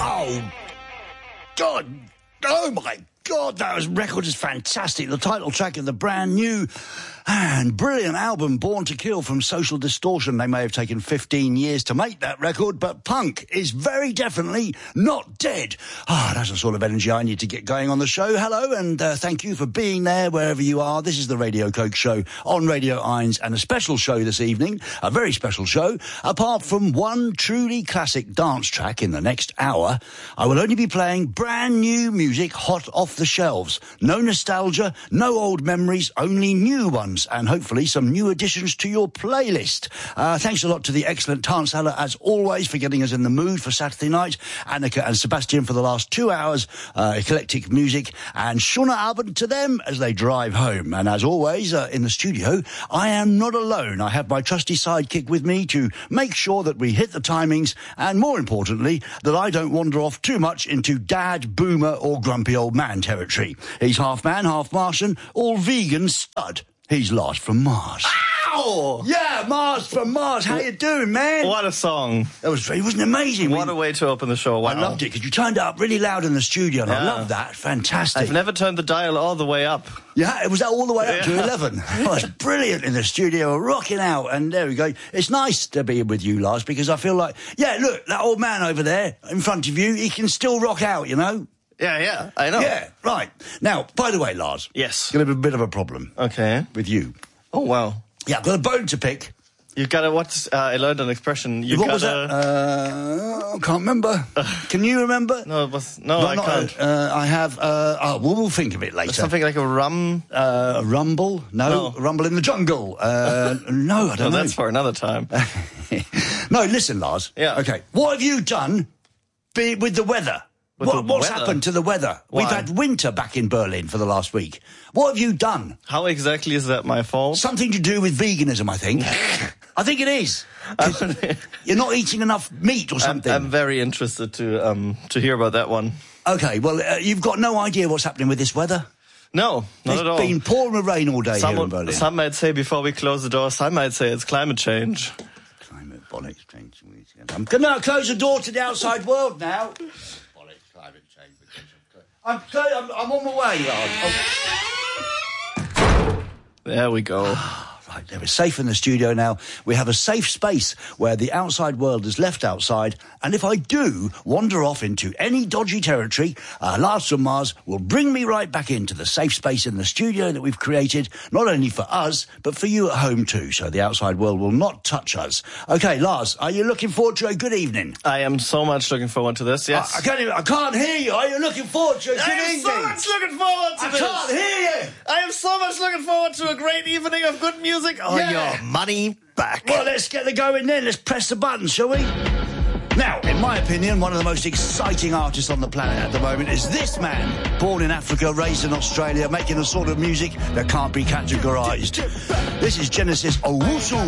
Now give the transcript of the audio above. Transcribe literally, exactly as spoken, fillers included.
Oh, God. Oh, my God, that was, record is fantastic. The title track of the brand new and brilliant album, Born to Kill, from Social Distortion. They may have taken fifteen years to make that record, but punk is very definitely not dead. Ah, oh, that's the sort of energy I need to get going on the show. Hello, and uh, thank you for being there wherever you are. This is the Radio Coke Show on Radio Irons, and a special show this evening, a very special show. Apart from one truly classic dance track in the next hour, I will only be playing brand new music hot off the shelves. No nostalgia, no old memories, only new ones, and hopefully some new additions to your playlist. Uh, thanks a lot to the excellent Tanzhalle, as always, for getting us in the mood for Saturday night. Annika and Sebastian for the last two hours, uh, eclectic music, and Schönen Abend to them as they drive home. And as always, uh, in the studio, I am not alone. I have my trusty sidekick with me to make sure that we hit the timings, and more importantly, that I don't wander off too much into dad, boomer, or grumpy old man territory. He's half man, half Martian, all vegan stud. He's Lars from Mars. Ow! Yeah, Mars from Mars. How you doing, man? What a song. That was, it wasn't amazing. What we, a way to open the show. Wow. I loved it because you turned it up really loud in the studio, and yeah. I love that. Fantastic. I've never turned the dial all the way up. Yeah, it was all the way up yeah. to eleven. It was brilliant in the studio, rocking out, and there we go. It's nice to be with you, Lars, because I feel like, yeah, look, that old man over there in front of you, he can still rock out, you know? Yeah, yeah, I know. Yeah, right. Now, by the way, Lars. Yes. Going to have a bit of a problem. Okay. With you. Oh, wow. Yeah, I've got a bone to pick. You've got to, what's, uh, I learned an expression. You've what got was that? Uh, I can't remember. Can you remember? No, it was, no, no I not, can't. Uh, I have, uh, oh, we'll, we'll think of it later. Something like a rum? Uh, a rumble? No. no. A rumble in the jungle? Uh, no, I don't no, know. That's for another time. No, listen, Lars. Yeah. Okay. What have you done be with the weather? With what, the what's weather? happened to the weather? Why? We've had winter back in Berlin for the last week. What have you done? How exactly is that my fault? Something to do with veganism, I think. I think it is. You're not eating enough meat or something. I'm, I'm very interested to um, to hear about that one. Okay, well, uh, you've got no idea what's happening with this weather? No, not it's at all. It's been pouring with rain all day some, here in Berlin. Some might say before we close the door, some might say it's climate change. Climate bollocks change. I'm going to close the door to the outside world now. Bollocks, climate change. I'm, I'm, I'm on my way, Lars. Oh. There we go. Right, there, we're safe in the studio now. We have a safe space where the outside world is left outside. And if I do wander off into any dodgy territory, uh, Lars from Mars will bring me right back into the safe space in the studio that we've created, not only for us, but for you at home too. So the outside world will not touch us. Okay, Lars, are you looking forward to a good evening? I am so much looking forward to this, yes. I, I, can't, even, I can't hear you. Are you looking forward to a good I am evening? so much looking forward to I this. I can't hear you. I am so much looking forward to a great evening of good music on yeah. your money back. Well, let's get the going then. Let's press the button, shall we? Now, in my opinion, one of the most exciting artists on the planet at the moment is this man, born in Africa, raised in Australia, making a sort of music that can't be categorized. This is Genesis Owusu.